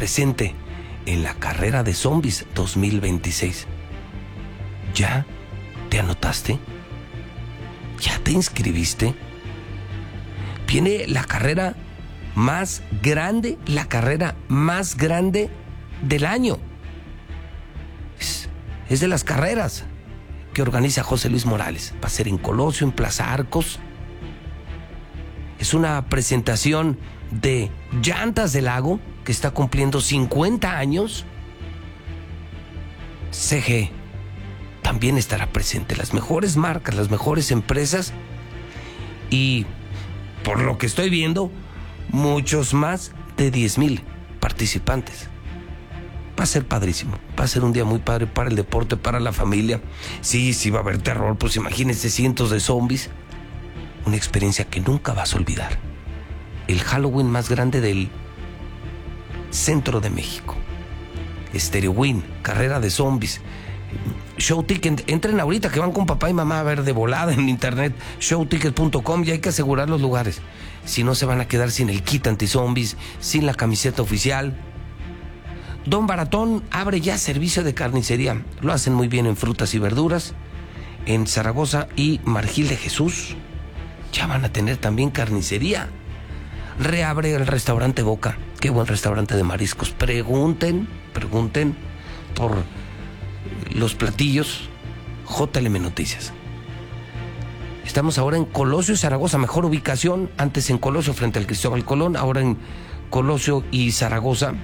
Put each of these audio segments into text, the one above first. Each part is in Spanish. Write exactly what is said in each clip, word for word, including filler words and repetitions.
presente en la carrera de zombies dos mil veintiséis. ¿Ya te anotaste? ¿Ya te inscribiste? Viene la carrera más grande, la carrera más grande del año. Es, es de las carreras que organiza José Luis Morales. Va a ser en Colosio, en Plaza Arcos. Es una presentación de Llantas del Lago, que está cumpliendo cincuenta años. C G también estará presente. Las mejores marcas, las mejores empresas. Y por lo que estoy viendo, muchos más de diez mil participantes. Va a ser padrísimo. Va a ser un día muy padre para el deporte, para la familia. Sí, sí va a haber terror, pues imagínense cientos de zombies. Una experiencia que nunca vas a olvidar. El Halloween más grande del centro de México. Stereo Win, carrera de zombies. Show Ticket, entren ahorita que van con papá y mamá a ver de volada en internet, show ticket punto com, y hay que asegurar los lugares. Si no, se van a quedar sin el kit anti-zombies, sin la camiseta oficial. Don Baratón abre ya servicio de carnicería. Lo hacen muy bien en frutas y verduras. En Zaragoza y Margil de Jesús ya van a tener también carnicería. Reabre el restaurante Boca. Qué buen restaurante de mariscos. Pregunten, pregunten por los platillos. J L M Noticias. Estamos ahora en Colosio y Zaragoza. Mejor ubicación. Antes en Colosio frente al Cristóbal Colón. Ahora en Colosio y Zaragoza.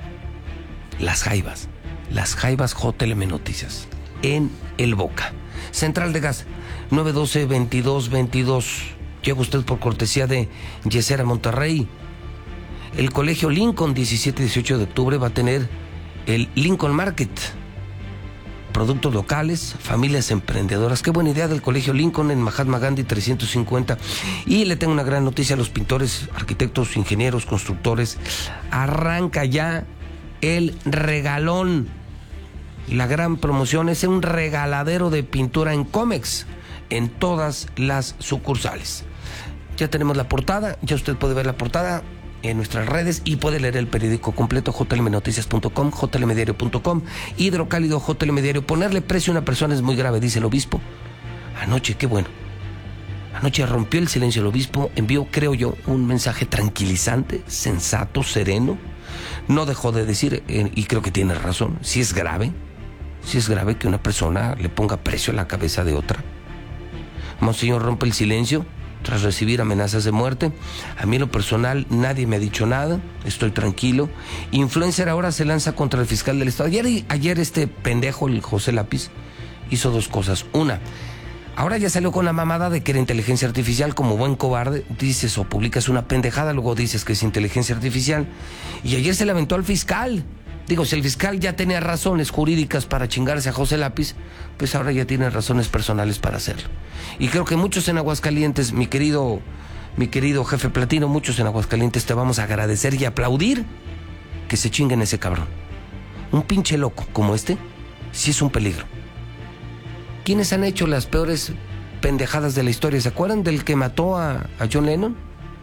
Las Jaivas. Las Jaivas J L M Noticias. En el Boca. Central de Gas nueve doce veintidós veintidós. Llega usted por cortesía de Yesera Monterrey. El Colegio Lincoln, diecisiete y dieciocho de octubre, va a tener el Lincoln Market. Productos locales, familias emprendedoras. Qué buena idea del Colegio Lincoln en Mahatma Gandhi trescientos cincuenta. Y le tengo una gran noticia a los pintores, arquitectos, ingenieros, constructores. Arranca ya el regalón. La gran promoción es un regaladero de pintura en Comex en todas las sucursales. Ya tenemos la portada, ya usted puede ver la portada en nuestras redes y puede leer el periódico completo, j l m noticias punto com, j l m diario punto com, Hidrocálido, J L M Diario. Ponerle precio a una persona es muy grave, dice el obispo. Anoche, qué bueno. Anoche rompió el silencio el obispo, envió, creo yo, un mensaje tranquilizante, sensato, sereno. No dejó de decir, eh, y creo que tiene razón, si es grave, si es grave que una persona le ponga precio a la cabeza de otra. Monseñor rompe el silencio tras recibir amenazas de muerte. A mí en lo personal nadie me ha dicho nada, estoy tranquilo. Influencer ahora se lanza contra el fiscal del estado. Ayer, ayer este pendejo, el José Lápiz, hizo dos cosas. Una, ahora ya salió con la mamada de que era inteligencia artificial. Como buen cobarde, dices o publicas una pendejada, luego dices que es inteligencia artificial. Y ayer se le aventó al fiscal. Digo, si el fiscal ya tenía razones jurídicas para chingarse a José Lápiz, pues ahora ya tiene razones personales para hacerlo. Y creo que muchos en Aguascalientes, mi querido, mi querido jefe Platino, muchos en Aguascalientes te vamos a agradecer y aplaudir que se chinguen ese cabrón. Un pinche loco como este, sí es un peligro. ¿Quiénes han hecho las peores pendejadas de la historia? ¿Se acuerdan del que mató a, a John Lennon?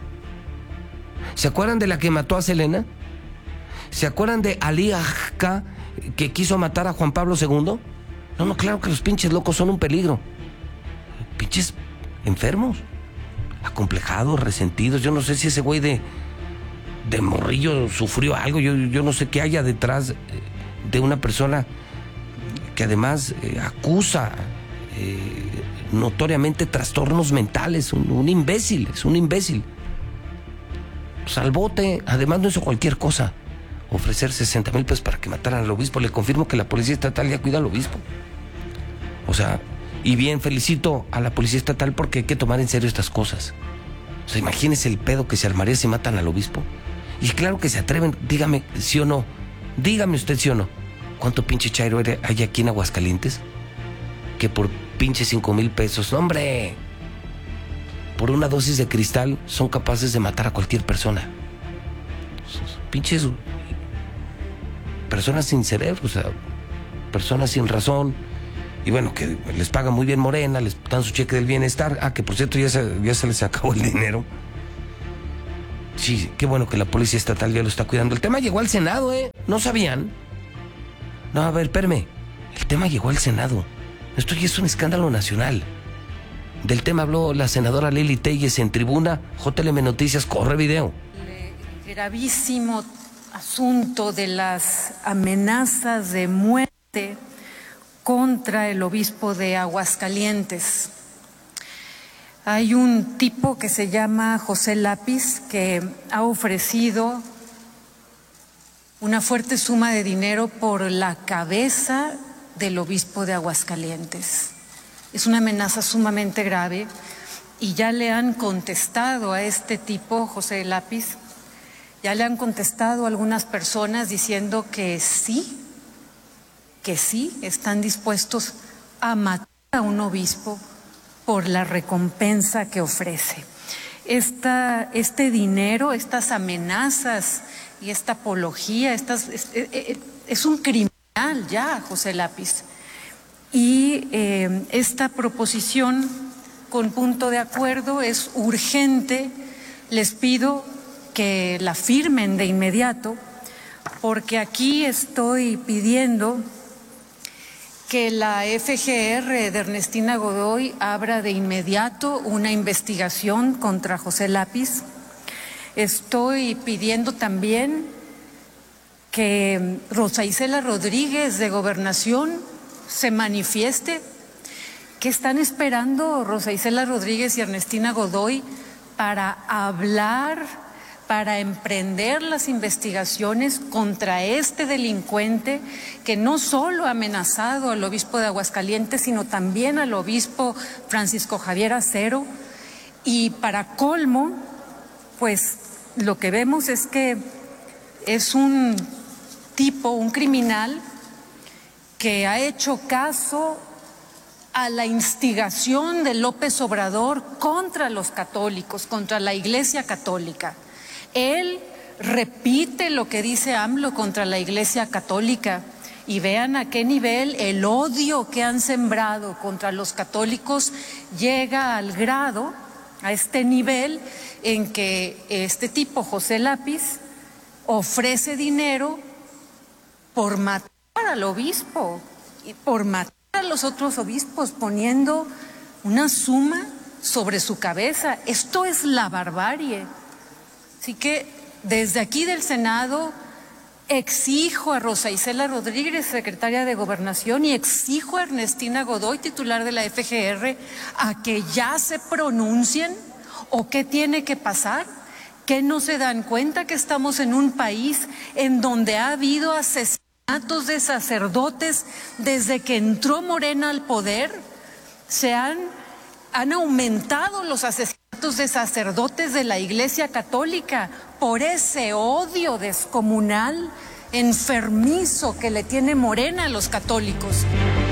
¿Se acuerdan de la que mató a Selena? ¿Se acuerdan de Ali Ajka, que quiso matar a Juan Pablo segundo? No, no, claro que los pinches locos son un peligro. Pinches enfermos, acomplejados, resentidos. Yo no sé si ese güey de, de morrillo sufrió algo. Yo, yo no sé qué haya detrás de una persona que además eh, acusa eh, notoriamente trastornos mentales. Un, un imbécil, es un imbécil. Pues al bote, además no hizo cualquier cosa. Ofrecer sesenta mil pesos para que mataran al obispo. Le confirmo que la policía estatal ya cuida al obispo. O sea, y bien, felicito a la policía estatal porque hay que tomar en serio estas cosas. O sea, imagínese el pedo que se armaría si matan al obispo. Y claro que se atreven, dígame sí o no. Dígame usted sí o no. ¿Cuánto pinche chairo hay aquí en Aguascalientes? Que por pinche cinco mil pesos, ¡hombre! Por una dosis de cristal son capaces de matar a cualquier persona. Pinches personas sin cerebro, o sea, personas sin razón. Y bueno, que les paga muy bien Morena, les dan su cheque del bienestar. Ah, que por cierto ya se, ya se les acabó el dinero. Sí, qué bueno que la policía estatal ya lo está cuidando. El tema llegó al Senado, ¿eh? ¿No sabían? No, a ver, espérame. El tema llegó al Senado. Esto ya es un escándalo nacional. Del tema habló la senadora Lili Telles en tribuna. J L M Noticias, corre video. El gravísimo asunto de las amenazas de muerte contra el obispo de Aguascalientes. Hay un tipo que se llama José Lápiz que ha ofrecido una fuerte suma de dinero por la cabeza del obispo de Aguascalientes. Es una amenaza sumamente grave y ya le han contestado a este tipo, José Lápiz, ya le han contestado a algunas personas diciendo que sí, que sí, están dispuestos a matar a un obispo por la recompensa que ofrece. Esta, este dinero, estas amenazas y esta apología, estas, es, es, es un criminal ya, José Lápiz. Y eh, esta proposición con punto de acuerdo es urgente. Les pido que la firmen de inmediato, porque aquí estoy pidiendo que la F G R de Ernestina Godoy abra de inmediato una investigación contra José Lápiz. Estoy pidiendo también que Rosa Isela Rodríguez de Gobernación se manifieste. ¿Qué están esperando Rosa Isela Rodríguez y Ernestina Godoy para hablar, para emprender las investigaciones contra este delincuente que no solo ha amenazado al obispo de Aguascalientes, sino también al obispo Francisco Javier Acero? Y para colmo, pues lo que vemos es que es un tipo, un criminal que ha hecho caso a la instigación de López Obrador contra los católicos, contra la Iglesia Católica. Él repite lo que dice AMLO contra la Iglesia Católica y vean a qué nivel el odio que han sembrado contra los católicos llega al grado, a este nivel en que este tipo, José Lápiz, ofrece dinero por matar al obispo y por matar a los otros obispos, poniendo una suma sobre su cabeza. Esto es la barbarie. Así que desde aquí del Senado exijo a Rosa Isela Rodríguez, secretaria de Gobernación, y exijo a Ernestina Godoy, titular de la F G R, a que ya se pronuncien. ¿O qué tiene que pasar? ¿Que no se dan cuenta que estamos en un país en donde ha habido asesinatos de sacerdotes desde que entró Morena al poder? Se han, han aumentado los asesinatos de sacerdotes de la Iglesia Católica por ese odio descomunal, enfermizo que le tiene Morena a los católicos.